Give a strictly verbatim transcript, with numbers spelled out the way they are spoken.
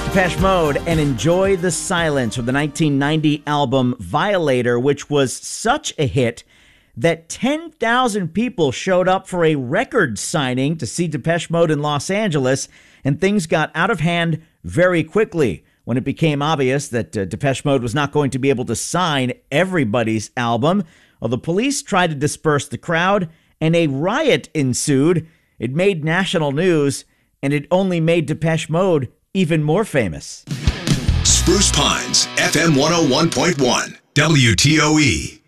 Depeche Mode and Enjoy the Silence from the nineteen ninety album Violator, which was such a hit that ten thousand people showed up for a record signing to see Depeche Mode in Los Angeles, and things got out of hand very quickly when it became obvious that uh, Depeche Mode was not going to be able to sign everybody's album. Well, the police tried to disperse the crowd, and a riot ensued. It made national news, and it only made Depeche Mode even more famous. Spruce Pines, F M one oh one point one, W T O E.